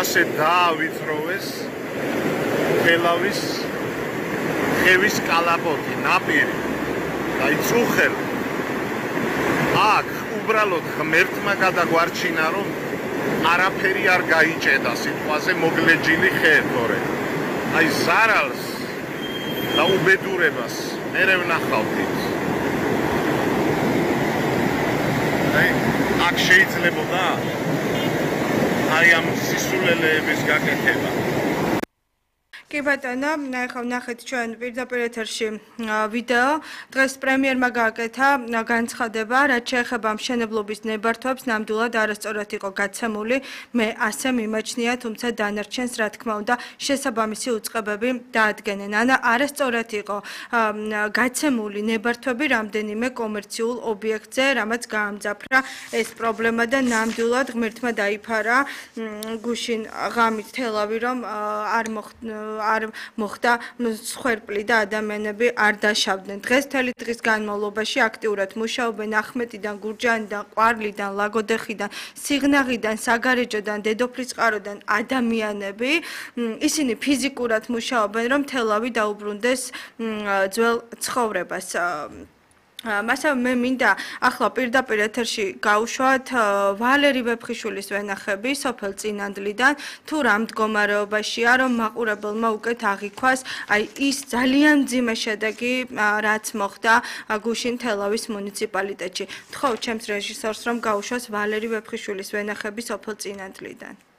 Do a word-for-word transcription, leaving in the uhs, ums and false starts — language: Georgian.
ასე დაავიწროვეს თელავის ხევის კალაპოტი, ნაპირი და იწუხელ. აქ უბრალოდ ღმერთმა გადაგვარჩინა, რომ არაფერი არ გაიჭედა სიტყვაზე მოგლეჯილი ხე, თორე აი ზარალს და უბედურებას მერე ვნახავდით. აი აქ შეიძლებოდა აი ამ სისულელეების გაკეთება. კი ბატონო, ახლა ვნახეთ ჩვენ პირდაპირ ეთერში ვიდეო. დღეს პრემიერმა გააკეთა განცხადება, რაც შეეხება მშენებლობის ნებართვებს, ნამდვილად არასწორად იყო გაცემული. მე ასე მიმაჩნია, თუმცა დანარჩენს, რა თქმა უნდა, შესაბამისი უწყებები დაადგენენ. ანა არასწორად იყო გაცემული ნებართვები რამდენიმე კომერციულ ობიექტზე, რამაც გაამძაფრა ეს პრობლემა და ნამდვილად ღმერთმა დაიფარა გუშინ ღამით თელავი, რომ არ მოხდა არ მოხდა სხვერპლი და ადამიანები არ დაშავდნენ. დღეს მთელი დღის განმავლობაში აქტიურად მუშაობენ ახმეტიდან, გურჯაანიდან, ყვარლიდან, ლაგოდეხიდან, სიღნაღიდან, საგარეჯოდან, დედოფლისწყაროდან ადამიანები. ისინი ფიზიკურად მუშაობენ, რომ თელავი დაუბრუნდეს ძველ ცხოვრებას. მასავე მე მინდა ახლა პირდაპირ ეთერში გავუშვათ ვალერი ვეფხიშვილის ვენახები სოფელ წინანდლიდან, თუ რა მდგომარეობაშია, რომ მაყურებელმა უკეთ აღიქვას აი ის ძალიან მძიმე შედეგი, რაც მოხდა გუშინ თელავის მუნიციპალიტეტში. ვთხოვ ჩემს რეჟისორს, რომ გავუშვას ვალერი ვეფხიშვილის ვენახები სოფელ წინანდლიდან.